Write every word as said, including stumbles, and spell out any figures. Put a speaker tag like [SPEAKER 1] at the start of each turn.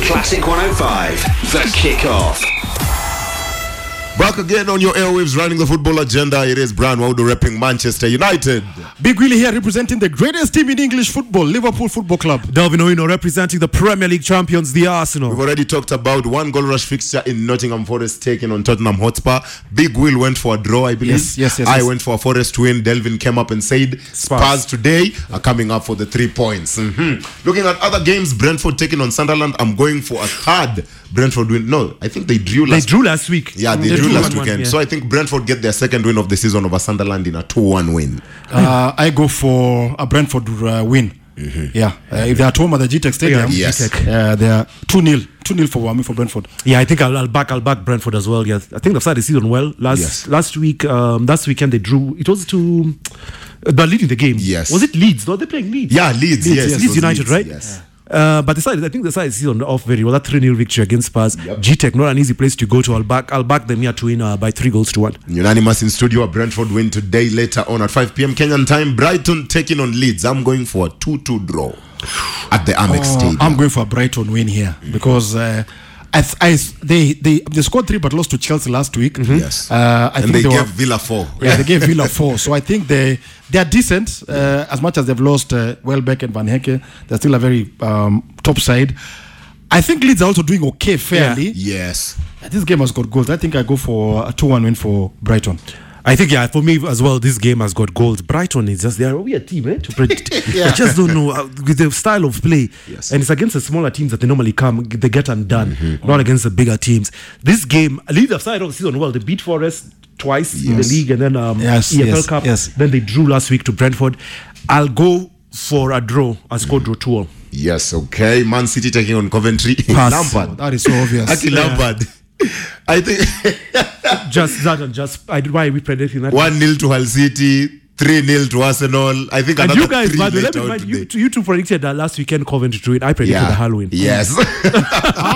[SPEAKER 1] Classic one oh five, The Kickoff.
[SPEAKER 2] Back again on your airwaves, running the football agenda. It is Brian Waudu repping Manchester United.
[SPEAKER 3] Big Willie here representing the greatest team in English football, Liverpool Football Club.
[SPEAKER 4] Delvin Oino representing the Premier League champions, the Arsenal.
[SPEAKER 2] We've already talked about one goal rush fixture in Nottingham Forest taking on Tottenham Hotspur. Big Will went for a draw, I believe.
[SPEAKER 3] Yes, yes, yes.
[SPEAKER 2] I
[SPEAKER 3] yes.
[SPEAKER 2] went for a Forest win. Delvin came up and said Spurs, Spurs today are coming up for the three points. Mm-hmm. Looking at other games, Brentford taking on Sunderland. I'm going for a third Brentford win. No, I think they drew last
[SPEAKER 4] They drew last week.
[SPEAKER 2] Yeah, they,
[SPEAKER 4] they
[SPEAKER 2] drew,
[SPEAKER 4] drew
[SPEAKER 2] last
[SPEAKER 4] one,
[SPEAKER 2] weekend.
[SPEAKER 4] yeah.
[SPEAKER 2] So I think Brentford get their second win of the season over Sunderland in a two one win.
[SPEAKER 3] Uh, I go for a Brentford uh, win. Mm-hmm. Yeah, uh, if they're at home at the G TEC Stadium,
[SPEAKER 2] yeah, yes,
[SPEAKER 3] uh, they're two nil, two nil for me for Brentford.
[SPEAKER 4] Yeah, I think I'll, I'll back, I'll back Brentford as well. Yeah, I think they've started the season well. Last
[SPEAKER 2] yes.
[SPEAKER 4] last week, um, last weekend they drew. It was to uh, they're leading the game.
[SPEAKER 2] Yes,
[SPEAKER 4] was it Leeds? No, they're playing Leeds.
[SPEAKER 2] Yeah, Leeds.
[SPEAKER 4] Leeds,
[SPEAKER 2] yes,
[SPEAKER 4] yes. Leeds United,
[SPEAKER 2] Leeds,
[SPEAKER 4] right?
[SPEAKER 2] Yes.
[SPEAKER 4] Yeah. Uh, but the side, I think the side is season off very well. That three nil victory against Spurs.
[SPEAKER 2] Yep.
[SPEAKER 4] G TEC, not an easy place to go to. I'll back, I'll back them here to win uh, by three goals to one.
[SPEAKER 2] Unanimous in studio. A Brentford win today. Later on at five p.m. Kenyan time, Brighton taking on Leeds. I'm going for a two two draw at the Amex
[SPEAKER 3] Oh,
[SPEAKER 2] Stadium.
[SPEAKER 3] I'm going for a Brighton win here mm-hmm. because uh, I, th- I they they they scored three but lost to Chelsea last week.
[SPEAKER 2] Mm-hmm. Yes,
[SPEAKER 3] uh, I
[SPEAKER 2] and
[SPEAKER 3] think
[SPEAKER 2] they,
[SPEAKER 3] they
[SPEAKER 2] gave
[SPEAKER 3] were,
[SPEAKER 2] Villa four.
[SPEAKER 3] Yeah, they gave Villa four. So I think they they are decent uh, as much as they've lost uh, Welbeck and Van Hecke. They're still a very um, top side. I think Leeds are also doing okay fairly.
[SPEAKER 2] Yeah. Yes,
[SPEAKER 3] this game has got goals. I think I go for a two one win for Brighton.
[SPEAKER 4] I think, yeah, for me as well, this game has got goals. Brighton is just, they are a weird team, eh, to predict.
[SPEAKER 3] Yeah.
[SPEAKER 4] I just don't know, uh, with the style of play.
[SPEAKER 2] Yes.
[SPEAKER 4] And it's against the smaller teams that they normally come, they get undone,
[SPEAKER 2] mm-hmm.
[SPEAKER 4] not against the bigger teams. This game, Leeds have started off the season well. They beat Forest twice yes. in the league and then um,
[SPEAKER 3] yes,
[SPEAKER 4] E F L
[SPEAKER 3] yes,
[SPEAKER 4] Cup.
[SPEAKER 3] Yes.
[SPEAKER 4] Then they drew last week to Brentford. I'll go for a draw, a score draw two all.
[SPEAKER 2] Yes, okay. Man City taking on Coventry.
[SPEAKER 3] Lampard. Oh, that is so obvious.
[SPEAKER 2] Actually,
[SPEAKER 4] Yeah.
[SPEAKER 2] Lampard. I think
[SPEAKER 4] just that and just I why we predicting that
[SPEAKER 2] one nil to Hull City, three nil to Arsenal. I think
[SPEAKER 4] and
[SPEAKER 2] another
[SPEAKER 4] you guys,
[SPEAKER 2] three
[SPEAKER 4] by the way, let
[SPEAKER 2] later
[SPEAKER 4] me
[SPEAKER 2] on
[SPEAKER 4] remind you,
[SPEAKER 2] today.
[SPEAKER 4] you two predicted that last weekend Coventry to win. I predicted
[SPEAKER 2] Yeah.
[SPEAKER 4] the Halloween.
[SPEAKER 2] Yes.